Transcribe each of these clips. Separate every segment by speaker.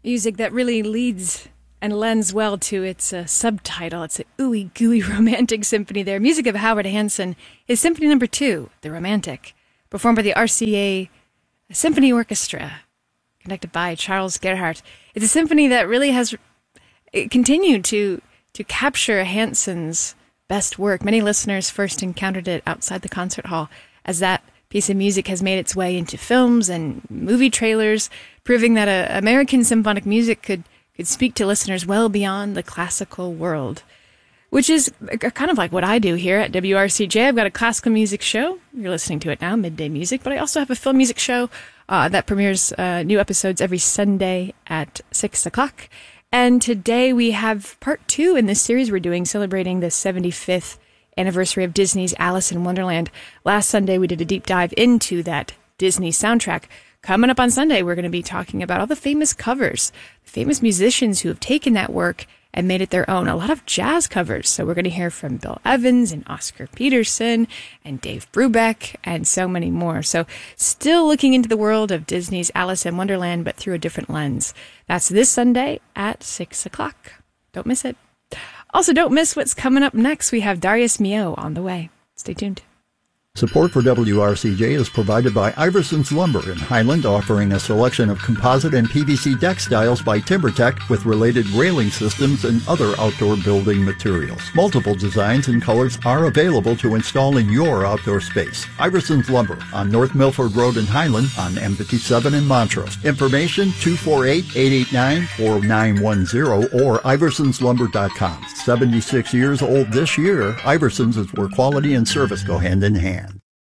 Speaker 1: Music that really leads and lends well to its subtitle. It's an ooey gooey romantic symphony there. Music of Howard Hanson is Symphony Number 2, The Romantic, performed by the RCA Symphony Orchestra, conducted by Charles Gerhardt. It's a symphony that really has continued to capture Hanson's best work. Many listeners first encountered it outside the concert hall as that piece of music has made its way into films and movie trailers, proving that American symphonic music could speak to listeners well beyond the classical world, which is kind of like what I do here at WRCJ. I've got a classical music show. You're listening to it now, Midday Music, but I also have a film music show that premieres new episodes every Sunday at 6 o'clock. And today we have part 2 in this series we're doing, celebrating the 75th anniversary of Disney's Alice in Wonderland. Last Sunday, we did a deep dive into that Disney soundtrack. Coming up on Sunday, we're going to be talking about all the famous covers, famous musicians who have taken that work and made it their own. A lot of jazz covers. So we're going to hear from Bill Evans and Oscar Peterson and Dave Brubeck and so many more. So still looking into the world of Disney's Alice in Wonderland, but through a different lens. That's this Sunday at 6 o'clock. Don't miss it. Also, don't miss what's coming up next. We have Darius Milhaud on the way. Stay tuned.
Speaker 2: Support for WRCJ is provided by Iverson's Lumber in Highland, offering a selection of composite and PVC deck styles by TimberTech with related railing systems and other outdoor building materials. Multiple designs and colors are available to install in your outdoor space. Iverson's Lumber on North Milford Road in Highland on M57 in Montrose. Information 248-889-4910 or iversonslumber.com. 76 years old this year, Iverson's is where quality and service go hand in hand.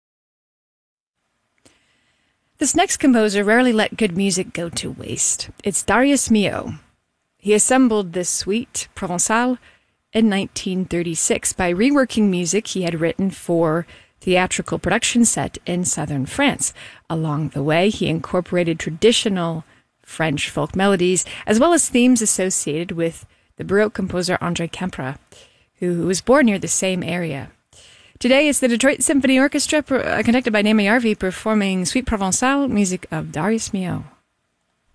Speaker 1: This next composer rarely let good music go to waste. It's Darius Milhaud. He assembled this suite, Provençal, in 1936 by reworking music he had written for theatrical production set in southern France. Along the way, he incorporated traditional French folk melodies, as well as themes associated with the Baroque composer André Campra, who was born near the same area. Today, it's the Detroit Symphony Orchestra, conducted by Naima Yarvi, performing Suite Provençal, music of Darius Milhaud.